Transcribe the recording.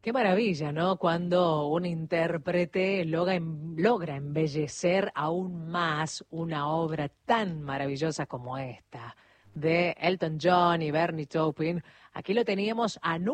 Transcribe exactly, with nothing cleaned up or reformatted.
Qué maravilla, ¿no? Cuando un intérprete logra, logra embellecer aún más una obra tan maravillosa como esta, de Elton John y Bernie Taupin. Aquí lo teníamos a